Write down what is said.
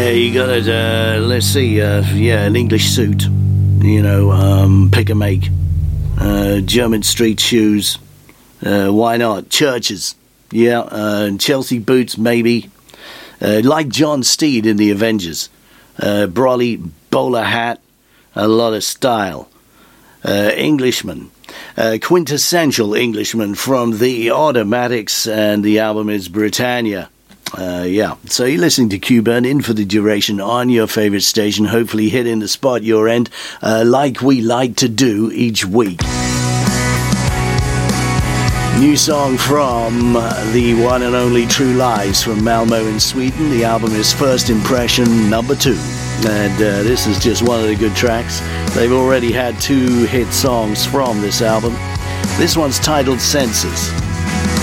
Yeah, you got it. Let's see. An English suit. Pick a make. German street shoes. Why not? Churches. Yeah, Chelsea boots, maybe. Like John Steed in The Avengers. Brolly bowler hat. A lot of style. Englishman. Quintessential Englishman from the Automatics, and the album is Britannia. So you're listening to Q-Burn in for the duration on your favourite station, hopefully hitting the spot your end, like we like to do each week. New song from the one and only True Lies from Malmo in Sweden. The album is First Impression number 2. And this is just one of the good tracks. They've already had 2 hit songs from this album. This one's titled Senses.